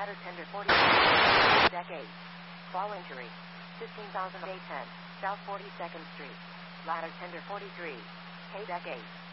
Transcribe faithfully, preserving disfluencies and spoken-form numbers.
Ladder tender forty. Deck eight. Fall injury. fifteen thousand eight ten. South forty-second Street. Ladder tender forty-three. Hay deck eight.